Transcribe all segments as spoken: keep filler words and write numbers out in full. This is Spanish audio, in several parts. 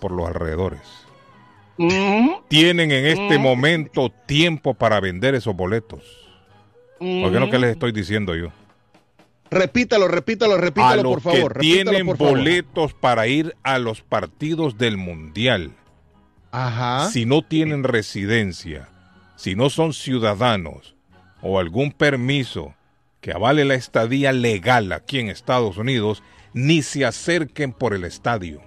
por los alrededores. Mm-hmm. Tienen en este mm-hmm. momento tiempo para vender esos boletos. Mm-hmm. Porque es lo que les estoy diciendo yo. Repítalo, repítalo, repítalo, por favor. Que tienen por favor. boletos para ir a los partidos del Mundial. Ajá. Si no tienen residencia, si no son ciudadanos o algún permiso que avale la estadía legal aquí en Estados Unidos, ni se acerquen por el estadio.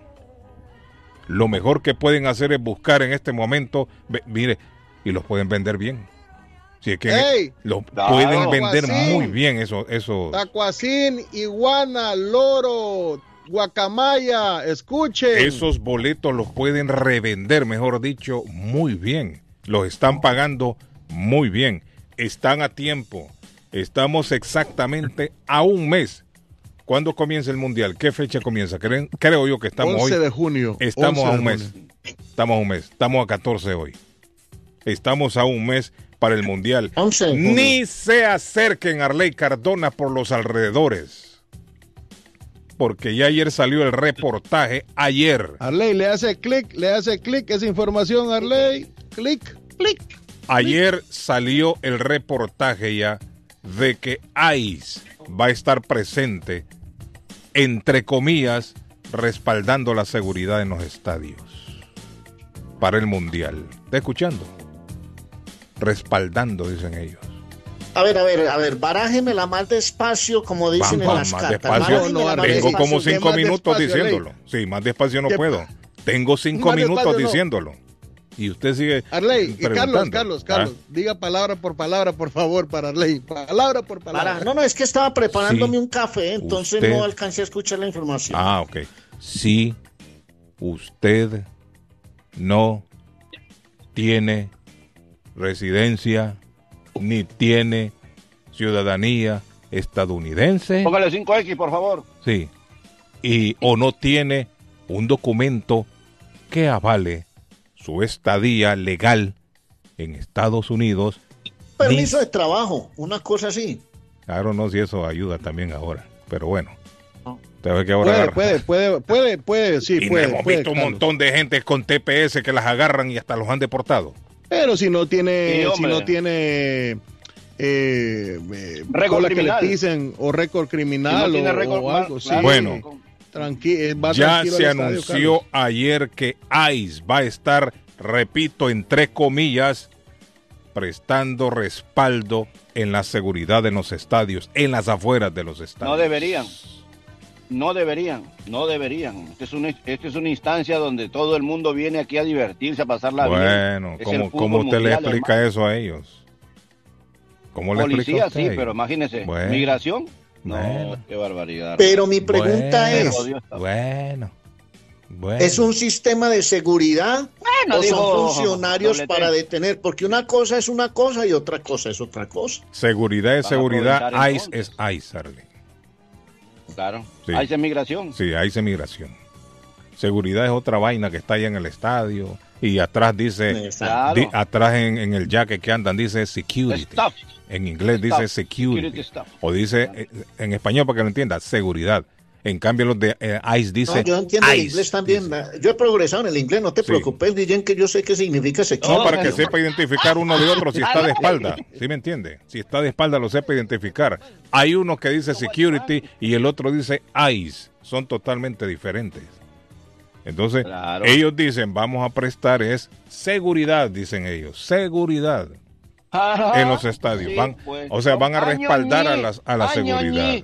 Lo mejor que pueden hacer es buscar en este momento, ve, mire, y los pueden vender bien. Si es que hey, lo no, pueden vender tacuacín, muy bien eso, eso. Tacuacín, iguana, loro, guacamaya, escuchen. Esos boletos los pueden revender, mejor dicho, muy bien. Los están pagando muy bien. Están a tiempo. Estamos exactamente a un mes. ¿Cuándo comienza el Mundial? ¿Qué fecha comienza? Creo, creo yo que estamos once hoy. de junio. Estamos a un mes. Estamos a un mes. Estamos a catorce hoy. Estamos a un mes para el Mundial. Ni se acerquen a Arley Cardona por los alrededores. Porque ya ayer salió el reportaje. Ayer. Arley, le hace clic, le hace clic esa información, Arley. Clic, clic. Ayer salió el reportaje ya de que ICE va a estar presente, entre comillas, respaldando la seguridad en los estadios para el Mundial. ¿Está escuchando? Respaldando, dicen ellos. A ver, a ver, a ver, barájemela más despacio, como dicen Bam, bam, en las más cartas. Despacio. No, no, Tengo como cinco minutos despacio, diciéndolo. Ley. Sí, más despacio no puedo. Tengo cinco más minutos despacio, diciéndolo. No. Y usted sigue Arley, preguntando. Carlos, Carlos, Carlos, ¿Ah? diga palabra por palabra, por favor, para Arley. Palabra por palabra. Para, no, no, es que estaba preparándome sí, un café, entonces usted... no alcancé a escuchar la información. Ah, ok. Si usted no tiene residencia ni tiene ciudadanía estadounidense. Póngale cinco equis, por favor. Sí. Y o no tiene un documento que avale su estadía legal en Estados Unidos. Permiso ni... de trabajo, una cosa así. Claro, no, si eso ayuda también ahora, pero bueno. No. Que ahora puede, puede, puede, puede, puede, sí, y puede. hemos puede, visto Carlos. un montón de gente con T P S que las agarran y hasta los han deportado. Pero si no tiene, sí, si no tiene eh, eh, récord que le pisen o récord criminal si no o, récord, o algo, sí. Bueno. Tranqui- va ya se anunció estadio, ayer que ICE va a estar, repito, entre comillas, prestando respaldo en la seguridad de los estadios, en las afueras de los estadios. No deberían, no deberían, no deberían. Esta es una, esta es una instancia donde todo el mundo viene aquí a divertirse, a pasarla bueno, bien. Bueno, ¿cómo, ¿cómo usted mundial, le explica hermano? Eso a ellos? ¿Cómo le Policía, explica usted? Sí, pero imagínese, bueno. ¿Migración? No, bueno. Qué barbaridad. Pero mi pregunta bueno, es, bueno, bueno. ¿es un sistema de seguridad bueno, o dijo, son funcionarios doblete. Para detener? Porque una cosa es una cosa y otra cosa es otra cosa. Seguridad es seguridad, ICE es ICE, Arley. Claro, sí. ICE es migración. Sí, ICE es migración. Seguridad es otra vaina que está allá en el estadio y atrás dice, claro. di, atrás en, en el jacket que andan dice security. Stop. En inglés Stop. dice security. Security o dice, eh, en español para que lo entienda, seguridad. En cambio los de eh, ICE dice... No, yo entiendo ICE, el inglés también. dice. Yo he progresado en el inglés, no te sí. preocupes, D J, que yo sé qué significa security. No, para que sepa identificar uno de otro si está de espalda. ¿Sí me entiende? Si está de espalda lo sepa identificar. Hay uno que dice security y el otro dice ICE. Son totalmente diferentes. Entonces, claro. Ellos dicen, vamos a prestar es seguridad, dicen ellos, seguridad Ajá, en los estadios. Sí, van, pues, o sea, van a respaldar a, las, a la seguridad.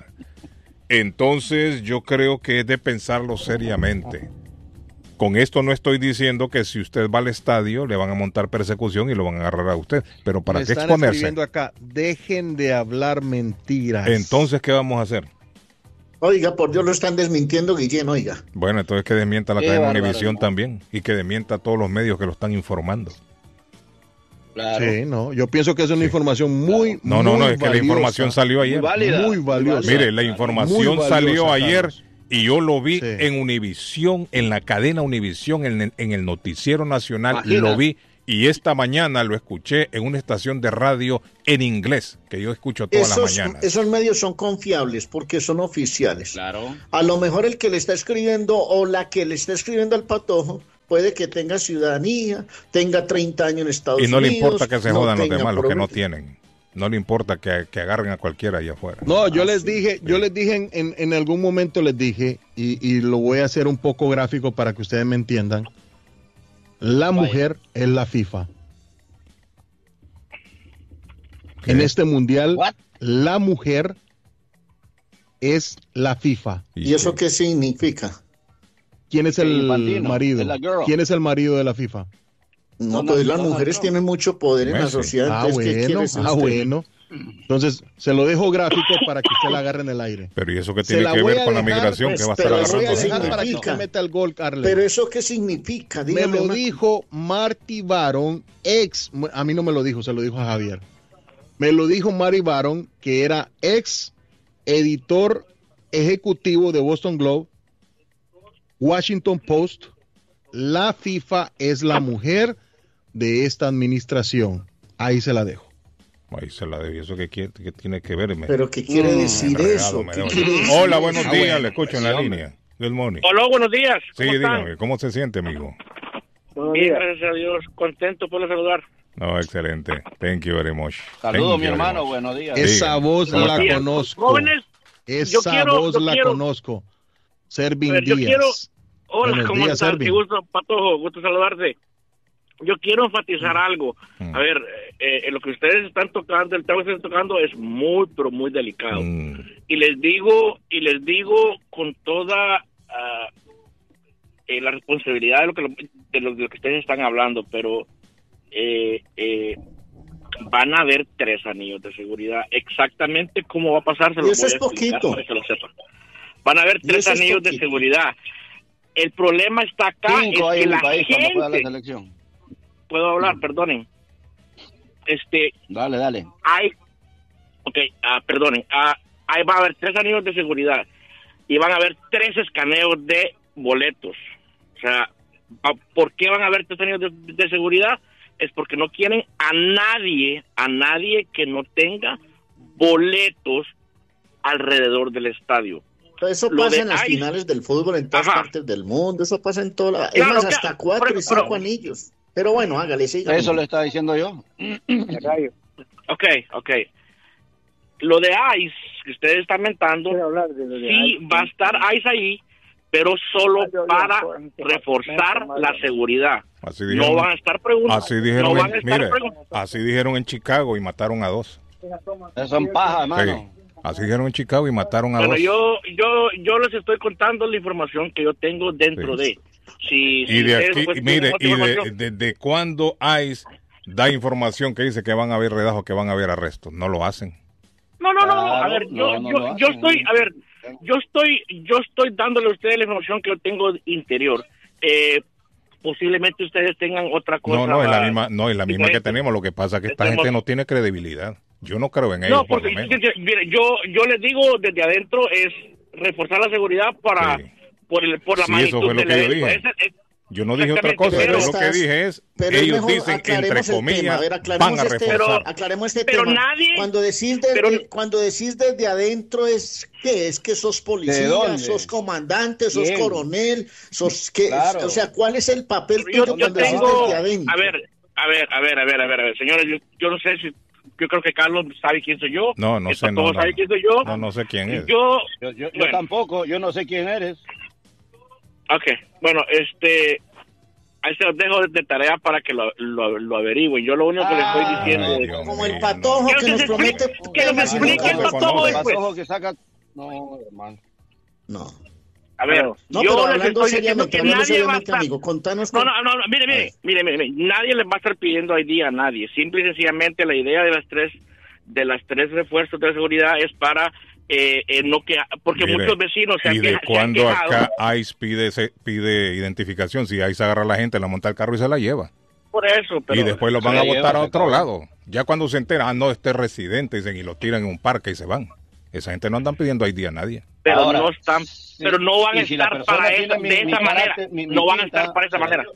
Entonces, yo creo que es de pensarlo seriamente. Con esto no estoy diciendo que si usted va al estadio le van a montar persecución y lo van a agarrar a usted, pero ¿para Me qué están exponerse? Escribiendo acá, dejen de hablar mentiras. Entonces, ¿qué vamos a hacer? Oiga, por Dios lo están desmintiendo, Guillén, oiga. Bueno, entonces que desmienta la cadena Univisión también y que desmienta a todos los medios que lo están informando. Claro. Sí, no, yo pienso que es una sí. información muy, no, no, muy no, es que valiosa, la información salió ayer. Muy válida. Muy valiosa. Mire, la información valiosa, salió ayer Carlos. Y yo lo vi sí. en Univisión, en la cadena Univisión, en, en el noticiero nacional, Imagina. Lo vi. Y esta mañana lo escuché en una estación de radio en inglés, que yo escucho todas esos, las mañanas. Esos medios son confiables porque son oficiales. Claro. A lo mejor el que le está escribiendo o la que le está escribiendo al Patojo puede que tenga ciudadanía, tenga treinta años en Estados Y no Unidos. le importa que se no jodan los tenga demás, los que no problema. tienen. No le importa que, que agarren a cualquiera allá afuera. No, yo Ah, les sí, dije, sí. yo les dije en, en, en algún momento les dije, y, y lo voy a hacer un poco gráfico para que ustedes me entiendan. La Vaya. mujer es la FIFA. ¿Qué? En este mundial, What? la mujer es la FIFA. ¿Y eso qué significa? ¿Quién es el Infantino, marido? es la girl. ¿Quién es el marido de la FIFA? No, Donald- pues las Donald mujeres Trump. tienen mucho poder en la Messi. sociedad. Ah, entonces, ¿qué bueno, quiere decir ah, usted? bueno. Entonces, se lo dejo gráfico para que usted la agarre en el aire. Pero ¿y eso qué Se tiene la que voy ver a con la dejar, migración pues, que va a pero estar la voy Voy a a agarrando dejar gente? para que significa. usted meta el gol, Carles. Pero eso qué significa, Me dígame. lo Marco. dijo Marty Baron, ex, a mí no me lo dijo, se lo dijo a Javier. Me lo dijo Marty Baron, que era ex editor ejecutivo de Boston Globe, Washington Post. La FIFA es la mujer de esta administración. Ahí se la dejo. Ahí se la debí. ¿Eso qué, quiere- qué tiene que ver? Me- Pero ¿qué quiere Mm, decir enredado, eso? me ¿Qué debo- quiere decir Hola, eso? buenos Ah, días. bueno. Le escucho en la línea. Good morning. Hola, buenos días. Sí, ¿Cómo están? dígame. ¿Cómo se siente, amigo? Bien, gracias a Dios. Contento por saludar. No, excelente. Thank you very much. Thank Saludos, you mi very hermano, much. buenos días. Sí. Esa voz ¿Cómo la está? conozco. Jóvenes, Esa yo quiero- voz yo la quiero- conozco. Servin A ver, yo Díaz. quiero- hola, Buenos ¿cómo días, estás? Ervin. Qué gusto, Patojo, gusto saludarte. Yo quiero enfatizar algo. Mm. A ver, eh, eh, lo que ustedes están tocando, el tema que están tocando es muy, pero muy delicado. Mm. Y les digo, y les digo con toda ah, eh, la responsabilidad de lo que de lo, de lo que ustedes están hablando, pero eh, eh, van a haber tres anillos de seguridad. Exactamente cómo va a pasar, se Y los eso voy es a explicar poquito. para que lo sepan. Van a haber Y tres eso es anillos de poquito. seguridad. El problema está acá, Cinco es hay que en la el país cuando juega la gente, selección. puedo hablar, perdonen, este, Dale, dale. hay, ok, ah, perdonen, ah, ahí va a haber tres anillos de seguridad y van a haber tres escaneos de boletos. O sea, ah, ¿por qué van a haber tres anillos de, de seguridad? Es porque no quieren a nadie, a nadie que no tenga boletos alrededor del estadio. Eso Lo pasa de en las ICE. finales del fútbol en todas Ajá. partes del mundo. Eso pasa en toda la... Es Claro, más, claro. hasta cuatro Pero- y cinco pero- anillos. Pero bueno, hágale, siga. Eso le estaba diciendo yo. Ok, ok. Lo de ICE, que ustedes están mentando, sí va a estar ICE ahí, pero solo para reforzar la seguridad. Así No dijeron, van a estar preguntando. así dijeron, no van en, a estar mire, preguntando. así dijeron en Chicago y mataron a dos. Esos son pajas, hermano. Sí, así dijeron en Chicago y mataron a Bueno, dos. yo, yo, yo les estoy contando la información que yo tengo dentro Sí. de. Si, si Y de ustedes aquí, después mire, tienen otra y de, información, de, de cuándo ICE da información que dice que van a haber redajos, que van a haber arrestos. No lo hacen. No, no, no, no, Claro, a ver, yo, no, no yo, lo yo hacen. estoy, a ver, yo estoy, yo estoy dándole a ustedes la información que yo tengo interior. Eh, posiblemente ustedes tengan otra cosa. No, no, es la misma, no, es la misma que diferente. tenemos. Lo que pasa es que esta Tenemos- gente no tiene credibilidad. Yo no creo en ellos, No, por porque lo menos. mire, yo, yo les digo desde adentro es reforzar la seguridad para, Sí. por, el, por la Sí, eso magnitud fue lo del que yo evento. dije. Ese- es- Yo no dije otra Exactamente, cosa. pero Yo lo que estás- dije es, Pero es ellos mejor dicen, aclaremos entre el tema. comillas, A ver, aclaremos van a este, reforzar. aclaremos este pero tema. nadie- Cuando decís, desde, pero- cuando decís desde adentro es que es que sos ¿De policía, dónde? sos comandante, sos ¿Quién? coronel, sos que, Claro. o sea, ¿cuál es el papel yo, tuyo yo cuando decís tengo, desde adentro? a ver, a ver, a ver, a ver, a ver, a ver, señores, yo, yo no sé si, yo creo que Carlos sabe quién soy yo. No, no que sé, no, Patojo no. sabe quién soy yo. No, no sé quién es. Yo, Yo, yo, yo Bueno. tampoco, yo no sé quién eres. ok, bueno, este, ahí se los dejo de tarea para que lo, lo, lo averigüen. Yo lo único que les estoy Ah, diciendo Ay, es... Dios Como el mío, patojo no. Quiero que que nos se promete explique- que nos temas y nunca explique el los- patojo conoce. El después. patojo que saca... No, hermano. No. A ver, No, yo pero les hablando estoy diciendo seriamente, que hablando nadie va a seriamente, estar... amigo, contanos... No, con- no, no, no, mire, A mire, ver. mire, mire, mire, nadie les va a estar pidiendo I D a nadie. Simple y sencillamente la idea de las tres, de las tres refuerzos de seguridad es para eh, eh, no que, porque Mire, muchos vecinos se han, ¿y de queja- se han cuándo quejado acá ICE pide, se- pide identificación? Si ICE agarra a la gente, la monta al carro y se la lleva. por eso, pero y después los van se a la botar lleva, a se otro acabó. lado. Ya cuando se enteran, ah, no, este es residente, dicen, y lo tiran en un parque y se van. Esa gente no andan pidiendo I D a nadie. pero Ahora, no están, sí, pero no van a y si la estar persona para tiene esa, mi- de mi esa manera, carácter, mi- mi no van a pinta, estar para esa sí. manera,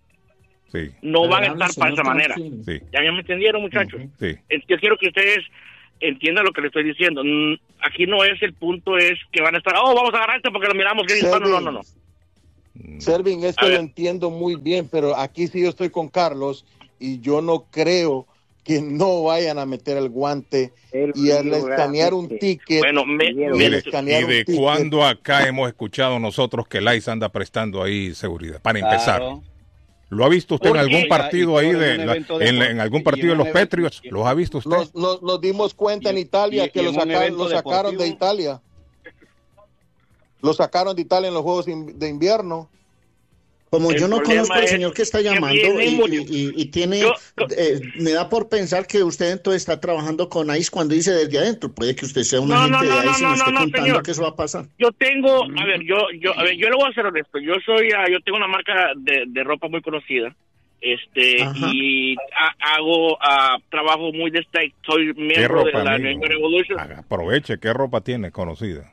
Sí, no van a Habla, estar para esa señor, manera. tranquilo. sí, ¿Ya me entendieron, muchachos? sí. Es- Yo quiero que ustedes entiendan lo que les estoy diciendo. Mm, Aquí no es el punto, es que van a estar, oh, vamos a agarrar este porque lo miramos que es hispano. No, no, no. Servin, esto lo entiendo muy bien, pero aquí sí yo estoy con Carlos y yo no creo que no vayan a meter el guante el y al escanear un ticket. Bueno, me, y me, de, y de cuándo acá hemos escuchado nosotros que el ICE anda prestando ahí seguridad, para empezar. Claro. ¿Lo ha visto usted en algún partido ahí, de, la, de en, en algún partido de los Patriots? ¿Lo ha visto usted? Nos, nos, nos dimos cuenta en Italia y, que y lo, saca, lo sacaron deportivo. de Italia. Lo sacaron de Italia en los Juegos de Invierno. Como el yo no conozco al señor que está llamando y, y, y, y tiene, yo, eh, me da por pensar que usted entonces está trabajando con ICE cuando dice desde adentro. Puede que usted sea un no, agente no, no, de ICE no, y me esté no, contando señor. que eso va a pasar. Yo tengo, a ver, yo, yo, a ver, yo le voy a hacer honesto. Yo soy, uh, yo tengo una marca de, de ropa muy conocida, este, Ajá. y a, hago uh, trabajo muy de este, soy miembro ropa, de la New Revolution. Aproveche, ¿qué ropa tiene conocida?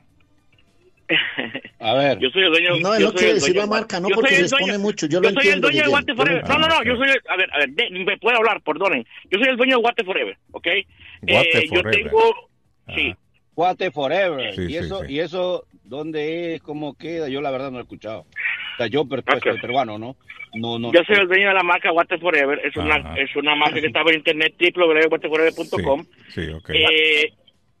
A ver, yo soy el dueño. No, no quiere decir la marca, no, porque les pone mucho. Yo, yo lo soy entiendo. el dueño de Guate Forever. No, no, no. Yo soy. El, a ver, a ver, de, me puede hablar, perdonen. Yo soy el dueño de Guate Forever, ¿ok? Guate eh, Forever. Yo tengo. Ajá. Sí. Guate Forever. Sí, y sí, eso, sí. y eso, ¿dónde es? ¿Cómo queda? Yo la verdad no he escuchado. O sea, yo pero, okay. soy peruano, ¿no? No, no. Yo soy el dueño de la marca Guate Forever. Es una, Ajá. es una marca que estaba en internet, doble u doble u doble u punto guate forever punto com. Sí, sí, ok. Eh,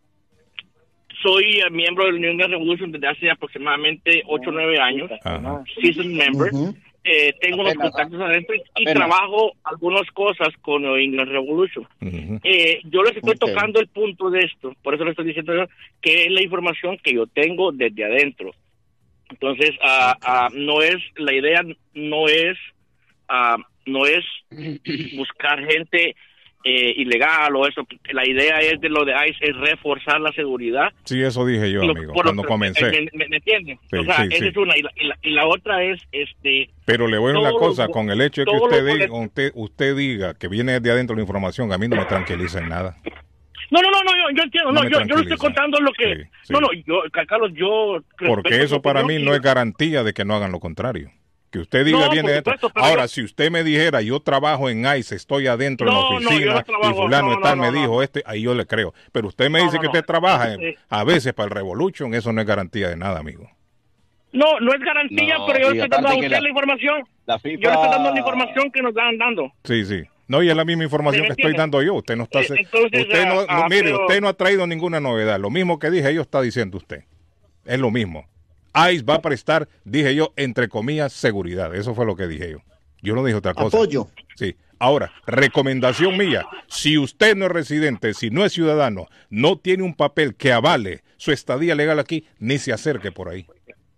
Soy uh, miembro del New England Revolution desde hace aproximadamente ocho o nueve años, Ajá. season member. Uh-huh. eh, tengo Apenas, los contactos adentro y, y trabajo algunas cosas con New England Revolution. Uh-huh. eh, yo les estoy okay. tocando el punto de esto, por eso les estoy diciendo yo, que es la información que yo tengo desde adentro. Entonces, uh, okay. uh, no es, la idea no es, uh, no es buscar gente Eh, ilegal o eso. La idea es de lo de ICE es reforzar la seguridad. Sí, eso dije yo, amigo, por cuando lo, comencé. ¿Me, me, me entienden? Sí, o sea, sí, esa sí. es una y la, y, la, y la otra es este. Pero le voy a una cosa, los, con el hecho de que usted diga, usted, usted diga que viene de adentro la información, a mí no me tranquiliza en nada. No, no, no, no, yo, yo entiendo, no, no yo, yo le estoy contando lo que... Sí, sí. No, no, yo, Carlos, yo... Porque eso para mí no es garantía de que no hagan lo contrario. Que usted diga no, viene supuesto, dentro. Ahora, yo... si usted me dijera, yo trabajo en ICE, estoy adentro no, en la oficina, no, no trabajo, y fulano no, tal no, me no, dijo no. este, ahí yo le creo. Pero usted me no, dice no, que no. usted trabaja sí. a veces para el Revolution, eso no es garantía de nada, amigo. No, no es garantía, no, pero yo le estoy dando a usted la, la información. La FIFA... Yo le estoy dando la información que nos están dando. Sí, sí. No, y es la misma información que estoy dando yo. Usted no está... Entonces, usted no, ah, no, mire, pero... usted no ha traído ninguna novedad. Lo mismo que dije yo está diciendo usted. Es lo mismo. ICE va a prestar, dije yo, entre comillas, seguridad. Eso fue lo que dije yo. Yo no dije otra cosa. Apoyo. Sí. Ahora, recomendación mía. Si usted no es residente, si no es ciudadano, no tiene un papel que avale su estadía legal aquí, ni se acerque por ahí.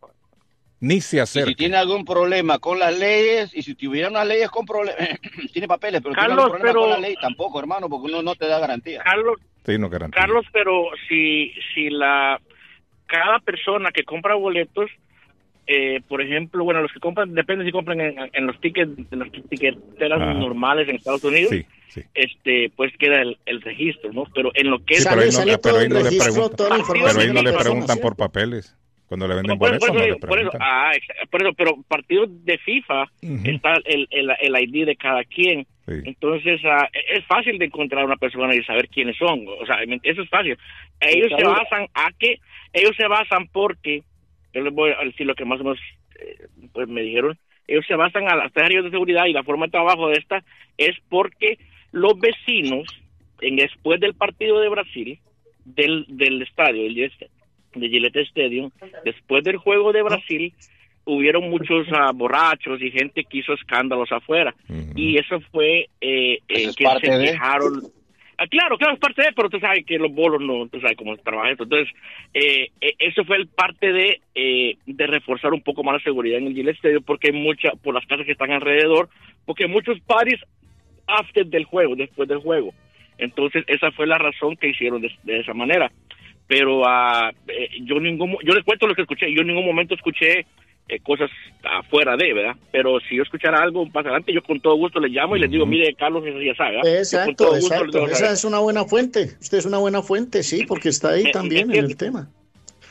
Ni se acerque. Y si tiene algún problema con las leyes, y si tuviera unas leyes con problemas, tiene papeles, pero Carlos, tiene algún problema pero... con la ley, tampoco, hermano, porque uno no te da garantía. Carlos, sí, no garantía. Carlos, pero si, si la cada persona que compra boletos, eh, por ejemplo, bueno, los que compran, depende si compran en, en los tickets, en las tiqueteras ah. normales en Estados Unidos, sí, sí. este, pues queda el, el registro, ¿no? Pero en lo que sí, es... pero ahí no, sale pero ahí no registro, le preguntan, pero ahí no le preguntan ¿sí? por papeles. Cuando le venden por, boletos, por, no eso, le por, eso, ah, por eso, pero partidos de FIFA uh-huh. está el, el, el I D de cada quien. Sí. Entonces, uh, es fácil de encontrar a una persona y saber quiénes son. O sea, eso es fácil. Ellos se basan a que, ellos se basan porque, yo les voy a decir lo que más o menos eh, pues me dijeron, ellos se basan a las áreas de seguridad y la forma de trabajo de esta es porque los vecinos, en después del partido de Brasil, del, del estadio, el de Gillette Stadium, después del juego de Brasil, hubieron muchos uh, borrachos y gente que hizo escándalos afuera. Uh-huh. Y eso fue eh, eh, es que parte se de... quejaron. Ah, claro, claro, es parte de, pero tú sabes que los bolos no, tú sabes cómo trabaja esto. Entonces, eh, eh, eso fue el parte de eh, de reforzar un poco más la seguridad en el Gillette Stadium, porque hay mucha, por las casas que están alrededor, porque hay muchos parties after del juego, después del juego. Entonces, esa fue la razón que hicieron de, de esa manera. Pero uh, eh, yo ningún yo les cuento lo que escuché, yo en ningún momento escuché eh, cosas afuera de, ¿verdad? Pero si yo escuchara algo más adelante, yo con todo gusto les llamo y les digo, mire, Carlos, eso ya sabe, ¿verdad? Exacto, exacto, esa es una buena fuente, usted es una buena fuente, sí, porque está ahí también en el tema.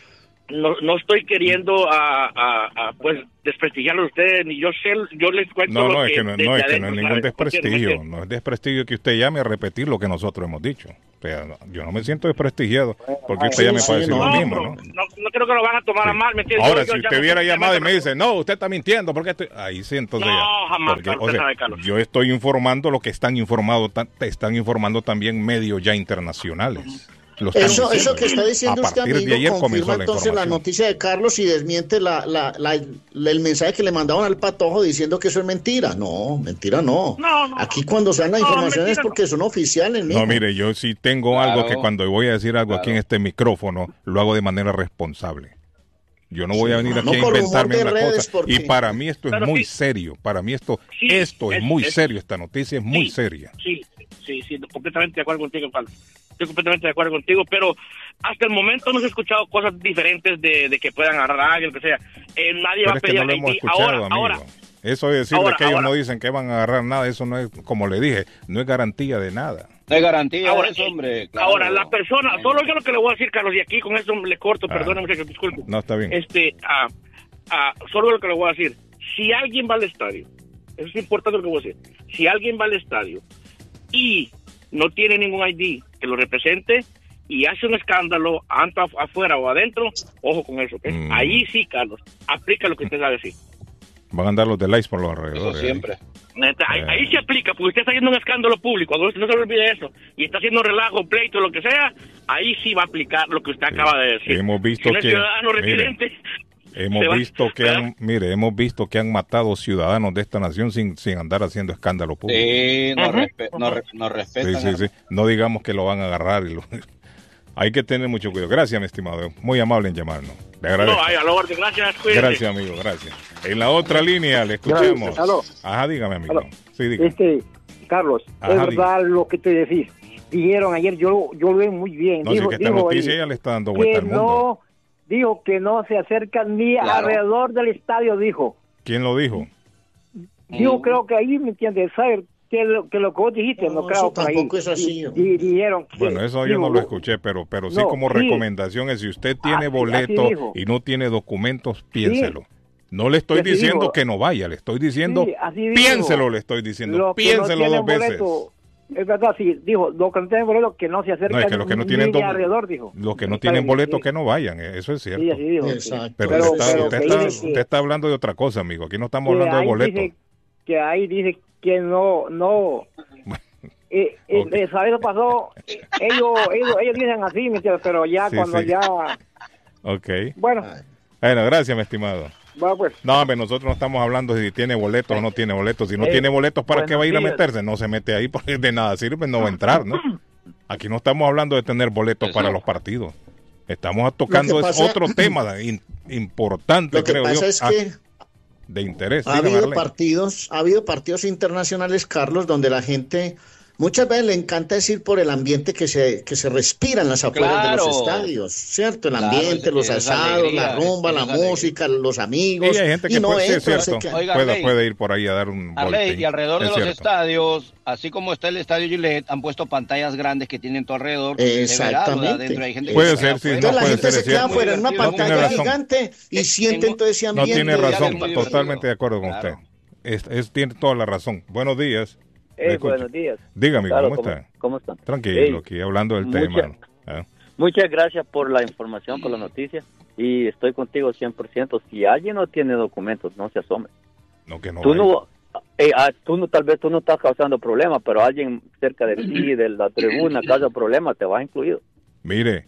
no, no estoy queriendo a, a, a pues desprestigiarlo a ustedes, ni yo sé, yo les cuento no, lo no, que es que no, no es que no es ningún ¿sabe? desprestigio, no es desprestigio que usted llame a repetir lo que nosotros hemos dicho. O sea, no, yo no me siento desprestigiado porque usted llame para decir no, lo mismo, no, ¿no? no, no creo que lo van a tomar Sí. a mal, ¿me entiende? Ahora, Yo- yo si usted llamo hubiera llamado y me simplemente- dice, no, usted está mintiendo, porque estoy... ahí sí, entonces No, ya. jamás, Porque, Carlos, o usted sea, sabe, Carlos. yo estoy informando lo que están informando, ta- te están informando también medios ya internacionales. Lo están Eso, diciendo. eso que está diciendo A usted, partir de amigo, ayer comenzó confirma la entonces la información. noticia de Carlos y desmiente la, la, la, la- el mensaje que le mandaban al Patojo diciendo que eso es mentira. No, mentira no. No, no. Aquí cuando se dan las No, informaciones es mentira no. porque son oficiales. mijo. No, mire, yo sí tengo Claro, algo que cuando voy a decir algo aquí en claro. este micrófono, lo hago de manera responsable. Yo no voy a venir no aquí a por humor inventarme de una redes, cosa. porque- Y para mí esto es Pero muy sí. serio. Para mí esto, Sí, esto es, es- muy es- serio. Esta noticia es muy Sí, seria. Sí, sí, sí, completamente de acuerdo contigo, Carlos. Estoy completamente de acuerdo contigo, pero hasta el momento no se ha escuchado cosas diferentes de, de que puedan agarrar a alguien, lo que sea. Eh, nadie Pero va a es que pedir no lo a hemos Haití. escuchado, Ahora, amigo. ahora, Eso de decirle ahora, que ellos ahora. no dicen que van a agarrar nada, eso no es, como le dije, no es garantía de nada. No hay garantía ahora, de eso, hombre. claro. ahora, la persona, solo yo lo que le voy a decir, Carlos, y aquí con eso le corto, Ah. perdone, muchachos, disculpe. No, está bien. Este, ah, ah, solo lo que le voy a decir, si alguien va al estadio, eso es importante lo que voy a decir, si alguien va al estadio y no tiene ningún I D que lo represente y hace un escándalo tanto af- afuera o adentro, ojo con eso, ¿ok? Mm. Ahí sí, Carlos, aplica lo que usted sabe decir. Van a andar los de Lice por los Eso alrededores. siempre. Neta, ahí, Eh. ahí se aplica, porque usted está haciendo un escándalo público, no se le olvide eso, y está haciendo relajo, pleito, lo que sea, ahí sí va a aplicar lo que usted Sí. acaba de decir. Hemos visto Si no es que- ciudadano mire, residente, Hemos se va- visto que ¿verdad? han, mire, hemos visto que han matado ciudadanos de esta nación sin, sin andar haciendo escándalo público. Sí, nos, Ujú. respe- nos, re- nos Sí, respetan. sí, sí. No digamos que lo van a agarrar. Y lo... Hay que tener mucho cuidado. Gracias, mi estimado. Muy amable en llamarnos. Le agradezco. no, ay, a la orden, gracias, cuídese. Gracias, amigo. Gracias. En la otra línea le escuchamos. Gracias. Aló. Ajá, dígame, amigo. Aló. Sí, dígame. Este, Carlos, Ajá, es verdad lo que te decís. Dijeron ayer, yo, yo lo veo muy bien. No, si dijo, que esta dijo noticia él ya le está dando vuelta que al mundo. no, dijo que no se acercan ni Claro. alrededor del estadio, dijo. ¿Quién lo dijo? Yo Mm. creo que ahí, ¿me entiendes? ¿Sabes? Que lo, que lo que vos dijiste, no, No, creo eso por ahí. tampoco es así, Y, hombre. y dijeron que- Bueno, eso yo digo, no lo escuché, pero, pero sí no, como sí. recomendación es si usted tiene Así- boleto así dijo. y no tiene documentos, piénselo. No le estoy Y así diciendo dijo. que no vaya, le estoy diciendo, Sí, así dijo. piénselo, le estoy diciendo, los que no piénselo tienen dos veces. boleto, es verdad, sí, dijo, los que no tienen boleto que no se acercan No, es que los que no tienen ni do- alrededor, dijo. Los que no Está tienen bien, boleto sí. que no vayan, eh, eso es cierto. Sí, así dijo. sí. Exacto. Pero, Pero- usted, está, pero usted, que está, dice que- usted está hablando de otra cosa, amigo. Aquí no estamos Que hablando de ahí boleto. dice que ahí dice que no, no. Eh, eh, Ok. eh, ¿sabes lo pasó? Ellos, ellos, ellos dicen así, ¿me entiendes? Pero ya Sí, cuando sí. ya, Ok. bueno, Bueno, gracias, mi estimado. va pues. No, hombre, nosotros no estamos hablando si tiene boletos o no tiene boletos. Si no Eh, tiene boletos, ¿para qué va a ir a buenos días. meterse? No se mete ahí porque de nada sirve, no va a entrar, ¿no? Aquí no estamos hablando de tener boletos Eso. para los partidos. Estamos tocando Lo que es pasa- otro tema in- importante, Lo que creo pasa yo, es ah, que de interés. ha Dígame, habido Arley. partidos, ha habido partidos internacionales, Carlos, donde la gente muchas veces le encanta decir por el ambiente que se que se respira en las afueras de Claro. los estadios, ¿cierto? El Claro, ambiente, es- los es asados, alegría, la rumba, es la alegría. música, los amigos. Y hay gente que y no puede, sí, es entra, se cierto, queda- Oiga, puede, Arley. puede ir por ahí a dar un Arley, boletín. y alrededor Es de los cierto. estadios, así como está el estadio Gillette, han puesto pantallas grandes que tienen todo alrededor. de verano, Exactamente. adentro hay gente que Puede se queda ser, sí, afuera. Entonces no, la puede gente ser, se es queda cierto. afuera en una No, tiene pantalla razón. gigante y En- siente en- todo ese No ambiente. tiene Muy razón, divertido. totalmente de acuerdo con Claro. usted. Es, es- tiene toda la razón. Buenos días. Le Eh, escucho. buenos días. Dígame, Claro, ¿cómo ¿cómo, está? ¿cómo están? Tranquilo, Ey, aquí hablando del mucha- tema. ¿no? Ah, Muchas gracias por la información, por la noticia. Y estoy contigo cien por ciento. Si alguien no tiene documentos, no se asome. no, que no tú, vaya. no, eh, ah, tú no, tal vez tú no estás causando problemas, pero alguien cerca de ti, de la tribuna, causa problemas, te vas incluido. Mire,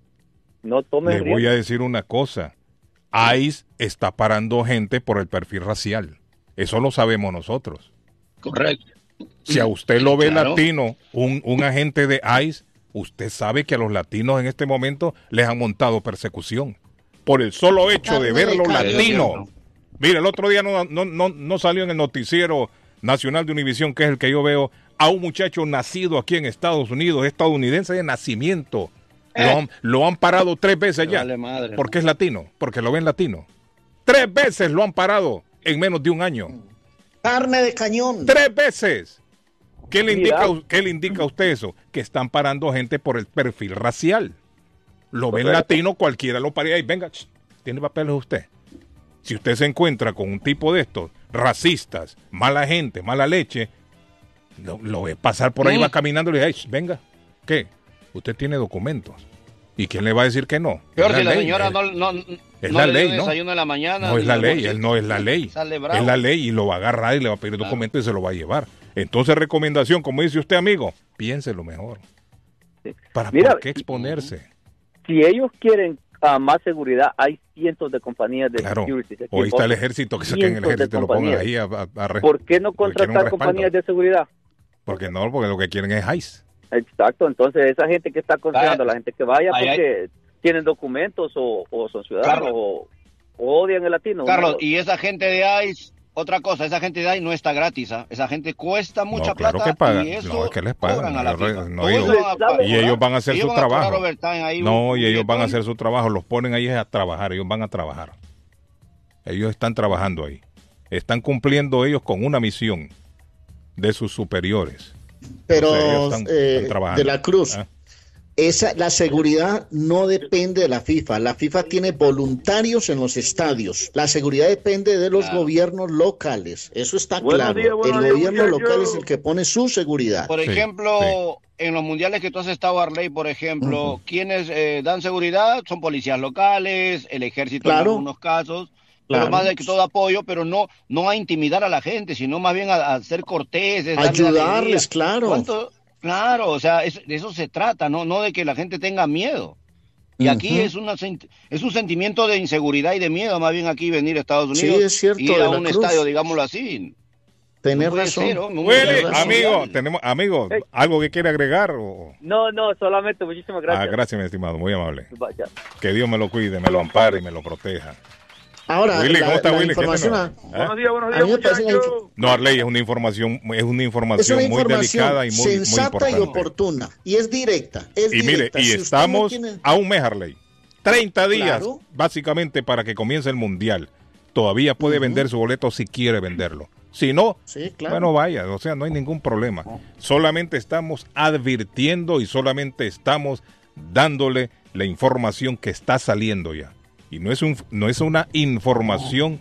No tomes le voy riesgo. a decir una cosa. ICE está parando gente por el perfil racial. Eso lo sabemos nosotros. Correcto. Si a usted lo ve Claro. latino, un, un agente de ICE, usted sabe que a los latinos en este momento les han montado persecución. Por el solo hecho de Carne de verlo cañón. latino. Mire, el otro día no, no, no, no salió en el noticiero nacional de Univisión, que es el que yo veo, a un muchacho nacido aquí en Estados Unidos, estadounidense de nacimiento. Lo, han, lo han parado tres veces Me ya. vale madre. Porque es latino, porque lo ven latino. Tres veces lo han parado en menos de un año. Carne de cañón. Tres veces. ¿Qué le, Mira. indica, ¿Qué le indica a usted eso? Que están parando gente por el perfil racial. Lo ven Correcto. latino, cualquiera lo paría y venga, ch, ¿Tiene papeles usted? Si usted se encuentra con un tipo de estos, racistas, mala gente, mala leche, lo, lo ve pasar por ahí, mm. va caminando y le dice, venga, ¿qué? Usted tiene documentos. ¿Y quién le va a decir que no? Peor si la señora no, no, es no la le ley, dio ¿no? desayuno en la mañana. No es la ley, él no es la ley. Es la ley y lo va a agarrar y le va a pedir claro. documentos y se lo va a llevar. Entonces, recomendación, como dice usted, amigo, piénselo mejor. Sí. ¿Para Mira, por qué exponerse? Si ellos quieren uh, más seguridad, hay cientos de compañías de claro. security. Hoy está el ejército, que saquen el ejército y lo pongan ahí a, a, a re... ¿Por qué no contratar compañías de seguridad? Porque no, porque lo que quieren es ICE. Exacto, entonces esa gente que está aconsejando a la gente que vaya ay, porque ay. tienen documentos o, o son ciudadanos o, o odian el latino. Carlos, ¿no? Y esa gente de ICE, otra cosa, esa gente de ICE no está gratis, ¿eh? Esa gente cuesta mucha no, claro plata que pagan. y eso no, es que les pagan. A la no, no, ellos, y ellos van a hacer ellos su van trabajo. A no, un, y ellos van a hacer su trabajo, los ponen ahí a trabajar, ellos van a trabajar. Ellos están trabajando ahí. Están cumpliendo ellos con una misión de sus superiores. Pero o sea, están, eh, están de la Cruz, ¿eh? esa, la seguridad no depende de la FIFA. La FIFA tiene voluntarios en los estadios. La seguridad depende de los claro. gobiernos locales. Eso está buenos claro. Días, el días, gobierno local yo... es el que pone su seguridad. Por ejemplo, sí, sí. en los mundiales que tú has estado, Arley, por ejemplo, uh-huh. quienes eh, dan seguridad son policías locales, el ejército claro. en algunos casos. Claro. Pero más de que todo apoyo, pero no no a intimidar a la gente, sino más bien a, a ser corteses, ayudarles, claro. ¿Cuánto? Claro, o sea, es, de eso se trata, no no de que la gente tenga miedo. Y uh-huh. aquí es una es un sentimiento de inseguridad y de miedo, más bien aquí venir a Estados Unidos sí, es cierto, y ir a un Cruz. estadio, digámoslo así. Tener no razón. Ser, ¿no? Willy, amigo, tenemos amigo, hey. ¿algo que quiere agregar? O... No, no, solamente muchísimas gracias. Ah, gracias, mi estimado, muy amable. Vaya. Que Dios me lo cuide, me lo ampare y me lo proteja. Ahora, Willy, la, ¿cómo está la Willy? información ¿Qué a... Buenos días, buenos días, muchachos. No, Arley, es una información, es una información, es una información muy delicada y muy, sensata muy importante. y oportuna. Y es directa, es y directa. mire, y si estamos no tiene... a un mes, Arley. treinta días, claro. básicamente, para que comience el Mundial. Todavía puede uh-huh. vender su boleto si quiere venderlo. Si no, sí, claro. bueno, vaya, o sea, no hay ningún problema. Solamente estamos advirtiendo y solamente estamos dándole la información que está saliendo ya. Y no es un no es una información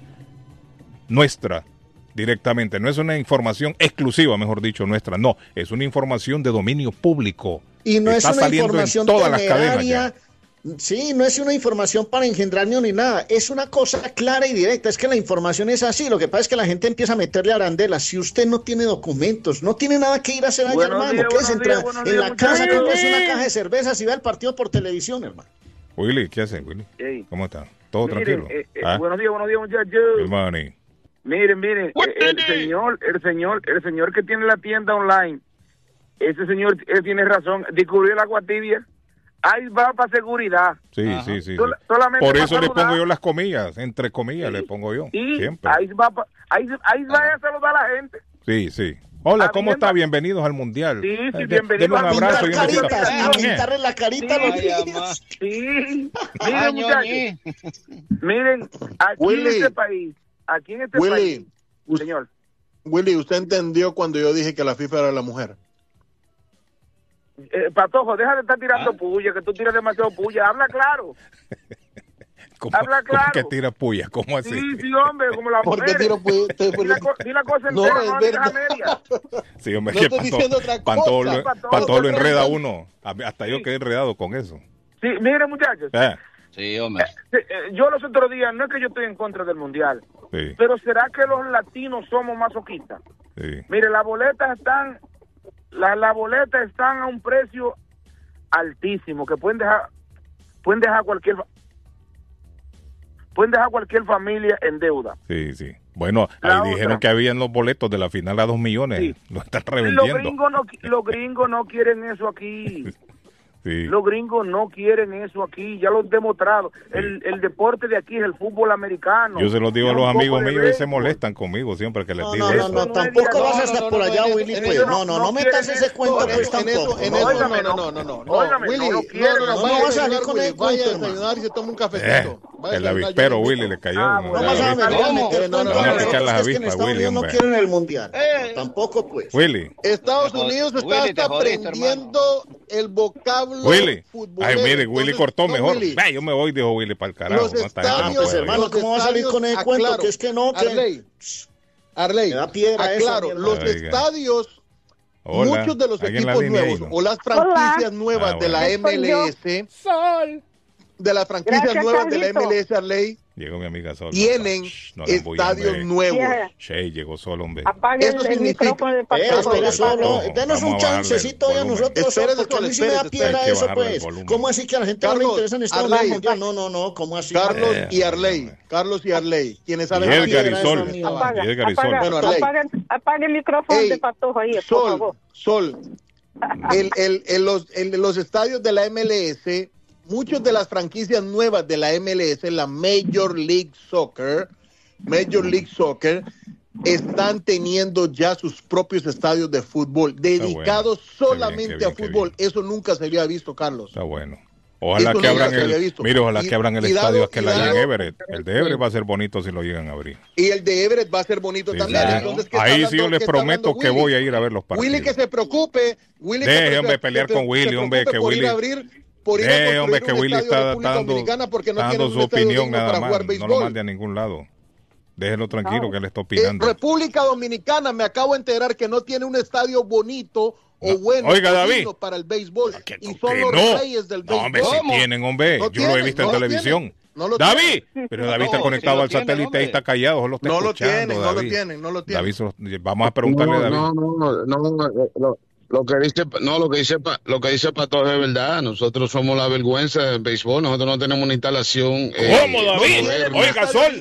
nuestra directamente, no es una información exclusiva, mejor dicho, nuestra, no, es una información de dominio público. Y no está es una saliendo información en todas las cadenas ya. Sí, no es una información para engendrar ni nada, es una cosa clara y directa, es que la información es así, lo que pasa es que la gente empieza a meterle arandelas, si usted no tiene documentos, no tiene nada que ir a hacer allá, buenos hermano, días, que es entrar en días, la casa, compras una caja de cervezas y ve el partido por televisión, hermano. Willy, ¿qué hace, Willy? Hey. ¿Cómo está? ¿Todo miren, tranquilo? Eh, eh, ¿Ah? Buenos días, buenos días, muchachos. Hermano. Miren, miren, eh, el señor, el señor, el señor que tiene la tienda online, ese señor, él tiene razón, descubrió el agua tibia. Ahí va para seguridad. Sí, Ajá. sí, sí. Sol, solamente Por eso le pongo yo las comillas, entre comillas sí. le pongo yo. Y siempre. ahí va, pa, ahí, ahí va a saludar a la gente. Sí, sí. Hola, ¿cómo está? Bienvenidos al Mundial. Sí, sí, eh, bienvenidos un abrazo y un besito. A pintarle la carita sí, a los niños. Sí. Miren, muchachos. Miren, aquí Willy, en este país, aquí en este Willy, país, usted, señor. Willy, ¿usted entendió cuando yo dije que la FIFA era la mujer? Eh, Patojo, deja de estar tirando ah. puya, que tú tiras demasiado puya. Habla claro. ¿Cómo, Habla claro. ¿Cómo que tira puya? ¿Cómo así? Sí, sí, hombre, como la mujer. ¿Por qué tiro puya? Di la, co- di la cosa entera, no, no digas a media. Sí, hombre, no que estoy para diciendo todo, otra para cosa. todo lo, Para para todo lo todo. enreda uno. Hasta sí. yo quedé enredado con eso. Sí, miren, muchachos. Eh. Sí, hombre. Eh, eh, yo los otros días, no es que yo estoy en contra del mundial, Sí. pero ¿será que los latinos somos masoquistas? Sí. Mire, las boletas están, las la boletas están a un precio altísimo, que pueden dejar, pueden dejar cualquier, pueden dejar cualquier familia en deuda. Sí, sí. Bueno, La ahí otra. dijeron que habían los boletos de la final a dos millones. Sí. Lo están Los revendiendo. gringos no, los gringos no quieren eso aquí. Sí. Los gringos no quieren eso aquí, ya lo han demostrado. Sí. El, el deporte de aquí es el fútbol americano. Yo se los digo a Y los un amigos poco de míos y se béisbol. molestan conmigo siempre que les No, digo no, eso. no, no, no tampoco es- vas no, hasta no, por no, allá, en Willy, eso- pues. en No, eso- no, no no metas quieren ese cuento, eso, pues, En eso, tampoco. en No, eso, no, óigame, no, no. no, no, no, no. Óigame, Willy, no lo no, quieren, no, no, no vaya vas a a salir desayunar, con Willy, el vaya a cuento, hermano. desayunar y se toma un cafecito. El avispero Willy le cayó. Ah, no vas a meter, no, no, van a picar las avispas, Willy. No quieren el mundial. Eh. Tampoco, pues. Willy. Estados Unidos está Willy, hasta aprendiendo el vocablo Willy. Ay, mire, Willy Entonces, cortó no, mejor. Willy. Ve, yo me voy, dijo Willy, para el carajo. Los no, estadios, pues, hermano, ¿cómo va a salir con el cuento? Aclaro, que es que no, que... Arley, Arley, aclaro, esa, los Oiga. estadios, Hola. muchos de los equipos nuevos ahí, ¿no? o las franquicias Hola. nuevas ah, bueno. de la M L S, Sol. de las franquicias Gracias, nuevas Carlito. de la M L S, Arley, llegó mi amiga Sol. Tienen no, estadios nuevos. Yeah. Che, llegó solo, hombre. Apague el, el micrófono de Patojo. Solo. Denos un chancecito ya nosotros. Espérate, porque a mí sí me da piedra eso, pues. ¿Cómo así que a la gente Carlos, no le interesa en Estados Unidos? No, no, no. ¿Cómo así? Carlos eh, y Arley. Carlos y Arley. ¿Quiénes saben? Y Edgar y Sol. Apaga, Edgar y Sol. Bueno, apaga, apaga el micrófono Ey, de Patojo ahí, Sol, por favor. Sol. El, el, el, los, el, los estadios de la M L S... Muchas de las franquicias nuevas de la M L S, la Major League Soccer, Major League Soccer, están teniendo ya sus propios estadios de fútbol, dedicados bueno. solamente bien, a fútbol. Eso nunca se había visto, Carlos. Está bueno. Ojalá Eso que abran el, mire, ojalá y, que abran el estadio dado, aquel allá en Everett. El de Everett va a ser bonito si lo llegan a abrir. Y el de Everett va a ser bonito sí, también. Claro. Entonces, ahí hablando, sí yo les prometo que voy a ir a ver los partidos. Willy que se preocupe. Willy Deje, que hombre, pelear con Willy, hombre, que Willy... Por ir eh, hombre, que Willy está dando, no dando su opinión nada más, no lo mande a ningún lado. Déjelo tranquilo no. que él está opinando. Eh, República Dominicana, me acabo de enterar que no tiene un estadio bonito o no. bueno Oiga, David, para el béisbol. Que, y son los no. reyes del béisbol. No, hombre, si tienen, hombre. No Yo tienen, lo he visto no en televisión. No lo David, tienen. pero David está conectado al satélite y está callado. Solo está no lo escuchando, tienen, David. no lo tienen, no lo tienen. David, vamos a preguntarle a David. No, no, no, no, no. Lo que dice, no, lo que dice, lo que dice Patojo es verdad. Nosotros somos la vergüenza del béisbol. Nosotros no tenemos una instalación. ¿Cómo, eh, David? No, Oiga, Sol.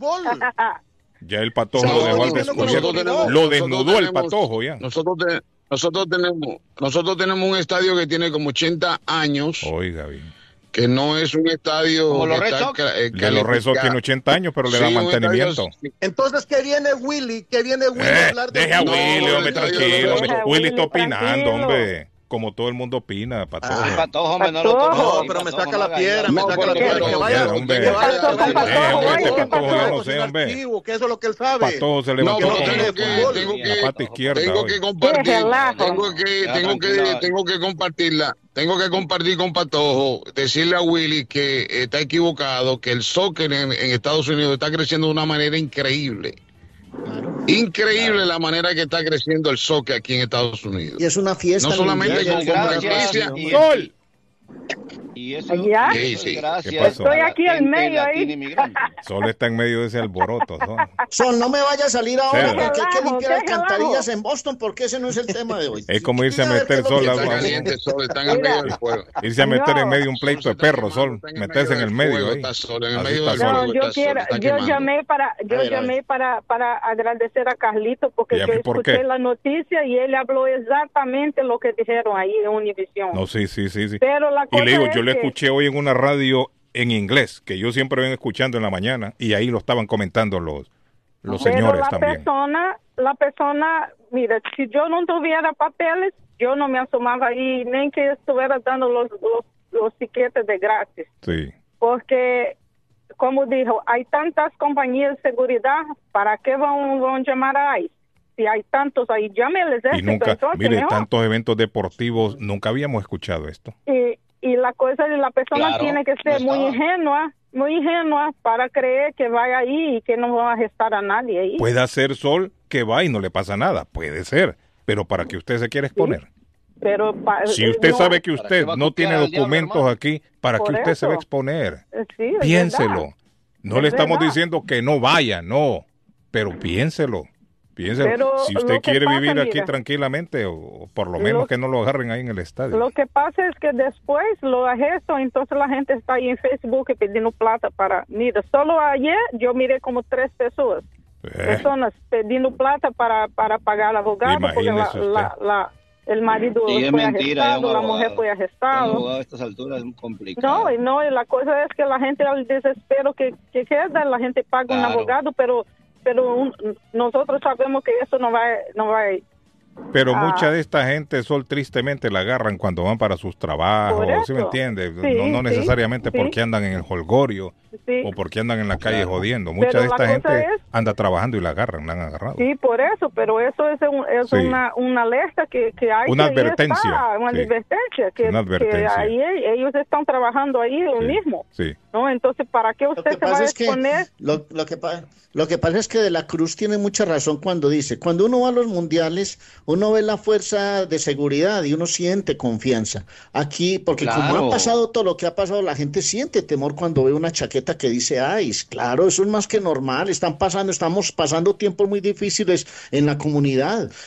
Ya el Patojo no, lo dejó al descubierto. Lo desnudó el Patojo ya. Nosotros, te, nosotros tenemos, nosotros tenemos un estadio que tiene como ochenta años. Oiga, bien. Que no es un estadio. Como los Red Sox. Eh, que los Red Sox tiene ochenta años, pero le sí, da mantenimiento. Estadio... Entonces, ¿qué viene Willy? ¿Qué viene Willy eh, a hablar de Deja a Willy, no, hombre, tranquilo. Hombre. Willy está opinando, hombre. Como todo el mundo opina, Patojo. Ah, Patojo, hombre, no lo toco. No, pero me saca la piedra, me saca la piedra. Que vaya, hombre. Que vaya, Patojo, yo no sé, hombre. Que eso es lo que él sabe. Patojo se levantó con la pata izquierda. Tengo que compartir, tengo que, tengo que, tengo que compartirla. Tengo que compartir con Patojo, decirle a Willy que está equivocado, que el soccer en, en Estados Unidos está creciendo de una manera increíble. Claro. Increíble claro. la manera que está creciendo el soccer aquí enEstados Unidos. Y es una fiesta. No solamente con franquicia. ¡Gol! Y eso, ¿Ya? Sí, sí. Gracias. Estoy aquí en medio ahí. Sol está en medio de ese alboroto. Sol, Sol no me vaya a salir ahora sí. porque hay que limpiar alcantarillas en Boston porque ese no es el tema de hoy. Es como irse a meter Sol. Está caliente, Sol, está en el medio del fuego. Irse a meter no. en medio un pleito de perro, Sol. Meterse en el medio. Está Sol, en el medio del fuego. No, yo quiero, yo llamé para, yo ver, llamé para, para agradecer a Carlito porque yo escuché la noticia y él habló exactamente lo que dijeron ahí en Univision. No, sí, sí, sí, sí. Pero la cosa y le digo, es yo le que... escuché hoy en una radio en inglés, que yo siempre vengo escuchando en la mañana, y ahí lo estaban comentando los, los Pero señores la también. Persona, la persona, mira, si yo no tuviera papeles, yo no me asomaba ahí, ni que estuviera dando los, los, los tiquetes de gratis. Sí. Porque, como dijo, hay tantas compañías de seguridad, ¿para qué van, van a llamar a ICE? Si hay tantos ahí, llámeles. Y nunca, mire, mejor. Tantos eventos deportivos, nunca habíamos escuchado esto. Y, y la cosa es la persona claro, tiene que ser muy ingenua, muy ingenua para creer que vaya ahí y que no va a gestar a nadie ahí. Puede ser Sol que va y no le pasa nada, puede ser, pero para que usted se quiera exponer. Sí, pero pa, si usted no, sabe que usted no tiene documentos diablo, aquí, ¿para qué usted eso. se va a exponer? Sí, piénselo. Verdad. No es le estamos verdad. diciendo que no vaya, no, pero piénselo. Pero si usted quiere pasa, vivir aquí mira, tranquilamente, o por lo menos lo, que no lo agarren ahí en el estadio. Lo que pasa es que después lo arresto, entonces la gente está ahí en Facebook pidiendo plata para... Mira, solo ayer yo miré como tres personas, eh. personas pidiendo plata para, para pagar al abogado, Imagínese porque la, la, la, el marido sí, fue mentira, arrestado, la mujer fue arrestada. A estas alturas es complicado. No, no, y la cosa es que la gente al desespero que, que queda, la gente paga claro. un abogado, pero... pero un, nosotros sabemos que eso no va no va Pero ah, mucha de esta gente, Sol, tristemente la agarran cuando van para sus trabajos, ¿sí me entiendes? Sí, no, no necesariamente sí, porque andan en el holgorio sí, o porque andan en la calle claro, jodiendo. Mucha de esta gente es, anda trabajando y la agarran, la han agarrado. Sí, por eso, pero eso es, un, es sí. una, una alerta que, que hay. Una que advertencia. Está, una, sí. advertencia que, una advertencia. Que ahí ellos están trabajando ahí lo sí, mismo. Sí. ¿No? Entonces, ¿para qué usted se va a exponer? Es que, lo, lo, que lo que pasa es que De la Cruz tiene mucha razón cuando dice, cuando uno va a los mundiales, uno ve la fuerza de seguridad y uno siente confianza. Aquí, porque claro, como ha pasado todo lo que ha pasado, la gente siente temor cuando ve una chaqueta que dice ICE. Claro, eso es más que normal. Están pasando, estamos pasando tiempos muy difíciles en la comunidad